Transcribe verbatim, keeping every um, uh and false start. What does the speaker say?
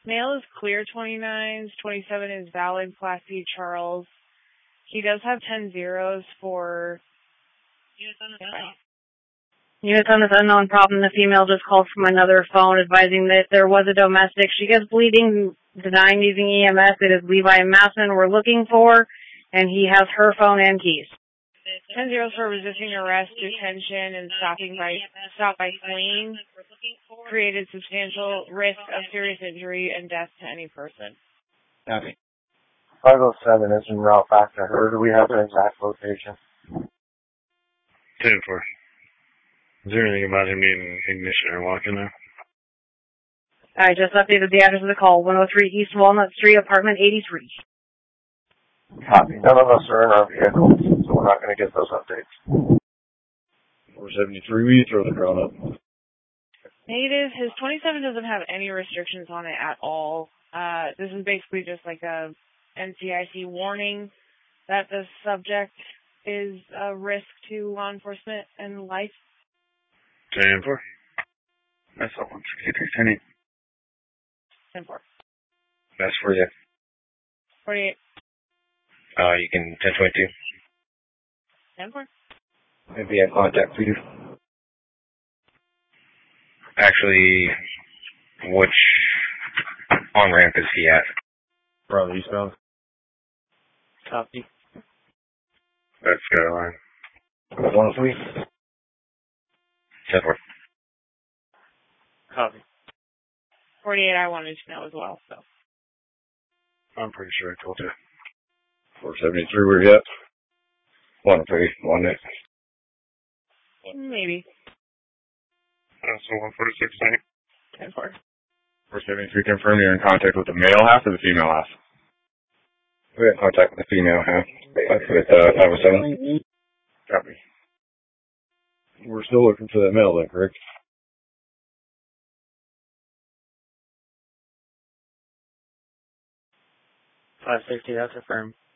Mail is clear twenty-nines, twenty-seven is valid, Class B Charles. He does have ten zeros for... Units on this unknown problem. The female just called from another phone advising that there was a domestic. She gets bleeding, denying using E M S. It is Levi Masson we're looking for, and he has her phone and keys. ten zeros for resisting arrest, detention, and stopping by stop by fleeing created substantial risk of serious injury and death to any person. Copy. five oh seven is en route back to her. Do we have an exact location? ten four. Is there anything about him being ignition or walking there? I just updated the address of the call. one oh three East Walnut Street, apartment eighty-three. Copy. None of us are in our vehicle, so we're not going to get those updates. four seventy-three, we throw the crowd up. Negative. His twenty-seven doesn't have any restrictions on it at all. Uh, this is basically just like a N C I C warning that the subject is a risk to law enforcement and life. ten four. That's all one sixty-three, ten eight. ten four. That's for you. forty-eight. Uh, you can ten twenty-two. ten four. Maybe I contact for you. Actually, which on-ramp is he at? Probably eastbound. Copy. That's Skyline. one oh three. ten four. Copy. forty-eight I wanted to know as well, so. I'm pretty sure I told you. four seventy-three, where you at? one three, one eight. Maybe. That's the one forty-six, nine. ten four. four seventy-three, confirm you're in contact with the male half or the female half? We're in contact with the female half. That's with uh, five oh seven. Copy. We're still looking for that male then, correct? five sixty, that's confirmed.